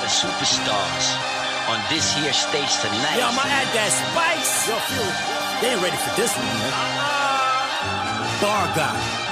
the superstars on this here stage tonight. Yo, I'ma add that spice. Yo, they ain't ready for this one, man. Bar guy.